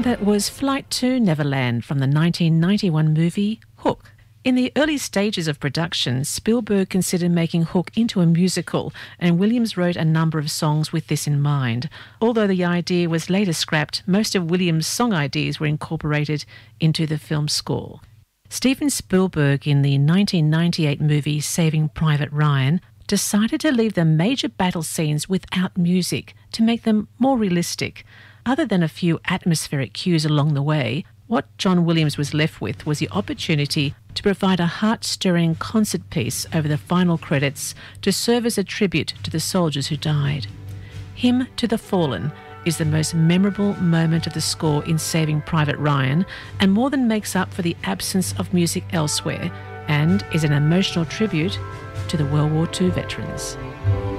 That was Flight to Neverland from the 1991 movie Hook. In the early stages of production, Spielberg considered making Hook into a musical, and Williams wrote a number of songs with this in mind. Although the idea was later scrapped, most of Williams' song ideas were incorporated into the film's score. Steven Spielberg, in the 1998 movie Saving Private Ryan, decided to leave the major battle scenes without music to make them more realistic. Other than a few atmospheric cues along the way, what John Williams was left with was the opportunity to provide a heart-stirring concert piece over the final credits to serve as a tribute to the soldiers who died. Hymn to the Fallen is the most memorable moment of the score in Saving Private Ryan, and more than makes up for the absence of music elsewhere, and is an emotional tribute to the World War II veterans.